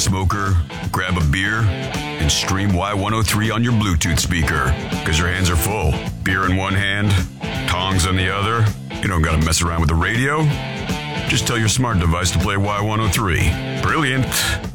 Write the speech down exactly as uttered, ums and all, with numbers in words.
smoker, grab a beer, and stream Y one oh three on your Bluetooth speaker. Because your hands are full. Beer in one hand, tongs on the other. You don't gotta mess around with the radio. Just tell your smart device to play Y one oh three. Brilliant.